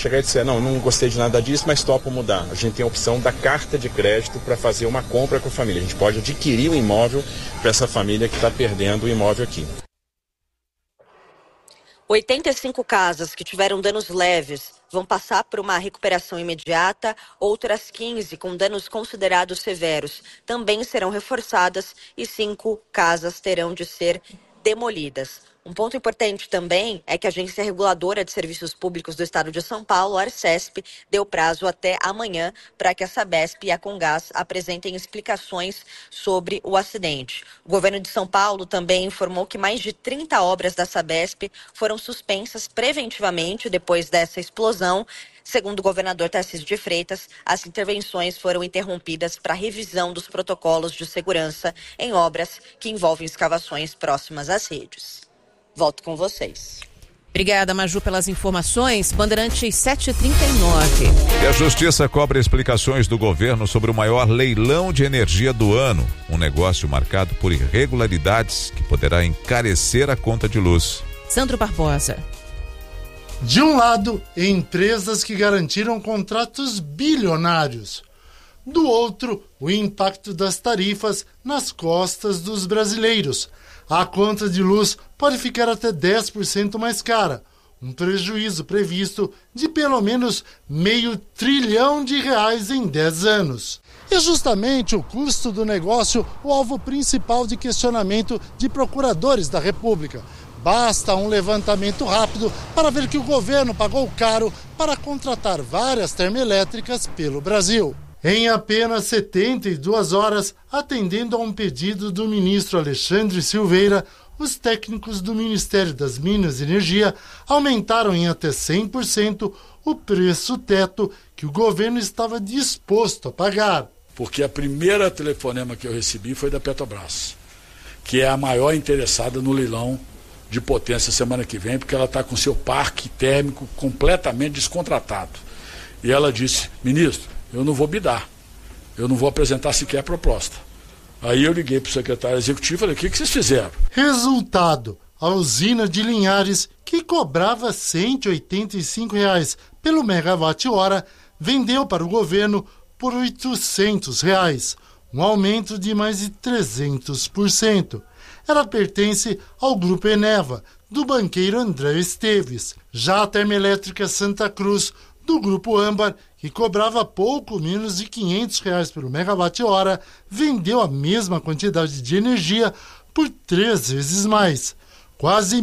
chegar e dizer, não gostei de nada disso, mas topo mudar. A gente tem a opção da carta de crédito para fazer uma compra com a família. A gente pode adquirir o imóvel para essa família que está perdendo o imóvel aqui. 85 casas que tiveram danos leves vão passar por uma recuperação imediata, outras 15 com danos considerados severos também serão reforçadas e 5 casas terão de ser demolidas. Um ponto importante também é que a Agência Reguladora de Serviços Públicos do Estado de São Paulo, a Arcesp, deu prazo até amanhã para que a Sabesp e a Comgás apresentem explicações sobre o acidente. O governo de São Paulo também informou que mais de 30 obras da Sabesp foram suspensas preventivamente depois dessa explosão. Segundo o governador Tarcísio de Freitas, as intervenções foram interrompidas para revisão dos protocolos de segurança em obras que envolvem escavações próximas às redes. Volto com vocês. Obrigada, Maju, pelas informações. Bandeirantes 7h39. E a Justiça cobra explicações do governo sobre o maior leilão de energia do ano. Um negócio marcado por irregularidades que poderá encarecer a conta de luz. Sandro Barbosa. De um lado, empresas que garantiram contratos bilionários. Do outro, o impacto das tarifas nas costas dos brasileiros. A conta de luz pode ficar até 10% mais cara, um prejuízo previsto de pelo menos R$500 bilhão em 10 anos. É justamente o custo do negócio o alvo principal de questionamento de procuradores da República. Basta um levantamento rápido para ver que o governo pagou caro para contratar várias termoelétricas pelo Brasil. Em apenas 72 horas, atendendo a um pedido do ministro Alexandre Silveira, os técnicos do Ministério das Minas e Energia aumentaram em até 100% o preço teto que o governo estava disposto a pagar. Porque a primeira telefonema que eu recebi foi da Petrobras, que é a maior interessada no leilão de potência semana que vem, porque ela está com seu parque térmico completamente descontratado. E ela disse, ministro, eu não vou bidar, eu não vou apresentar sequer a proposta. Aí eu liguei para o secretário executivo e falei, o que vocês fizeram? Resultado, a usina de Linhares, que cobrava R$ 185 pelo megawatt-hora, vendeu para o governo por R$ 800, um aumento de mais de 300%. Ela pertence ao Grupo Eneva, do banqueiro André Esteves. Já a termoelétrica Santa Cruz, do Grupo Âmbar, que cobrava pouco menos de R$ 500 pelo megawatt-hora, vendeu a mesma quantidade de energia por 3 vezes mais, quase R$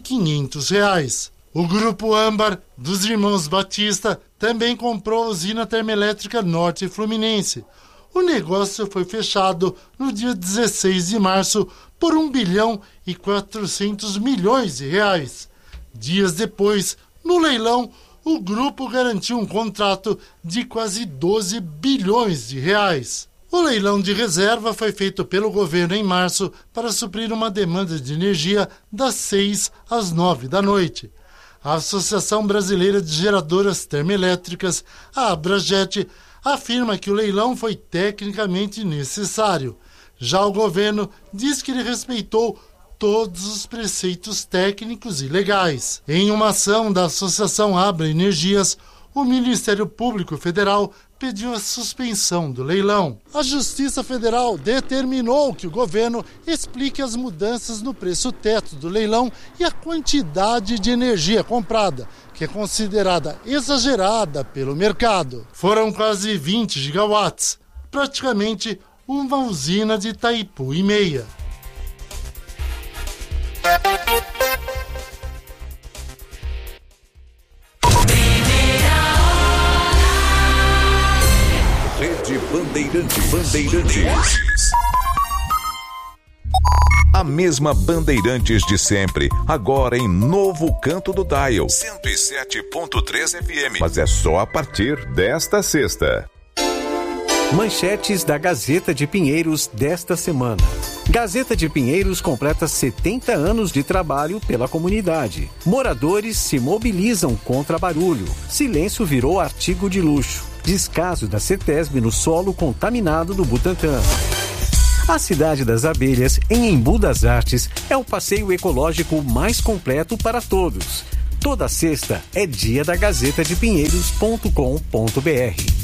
1.500. O Grupo Âmbar, dos irmãos Batista, também comprou a usina termoelétrica Norte Fluminense. O negócio foi fechado no dia 16 de março por R$ 1 bilhão e 400 milhões de reais. Dias depois, no leilão, o grupo garantiu um contrato de quase 12 bilhões de reais. O leilão de reserva foi feito pelo governo em março para suprir uma demanda de energia das 6 às 9 da noite. A Associação Brasileira de Geradoras Termoelétricas, a Abrajet, afirma que o leilão foi tecnicamente necessário. Já o governo diz que ele respeitou todos os preceitos técnicos e legais. Em uma ação da Associação Abra Energias, o Ministério Público Federal pediu a suspensão do leilão. A Justiça Federal determinou que o governo explique as mudanças no preço teto do leilão e a quantidade de energia comprada, que é considerada exagerada pelo mercado. Foram quase 20 gigawatts, praticamente uma usina de Itaipu e meia. Rede Bandeirantes. A mesma Bandeirantes de sempre, agora em novo canto do dial. 107.3 FM. Mas é só a partir desta sexta. Manchetes da Gazeta de Pinheiros desta semana. Gazeta de Pinheiros completa 70 anos de trabalho pela comunidade. Moradores se mobilizam contra barulho. Silêncio virou artigo de luxo. Descaso da CETESB no solo contaminado do Butantã. A Cidade das Abelhas, em Embu das Artes, é o passeio ecológico mais completo para todos. Toda sexta é dia da Gazeta de Pinheiros.com.br.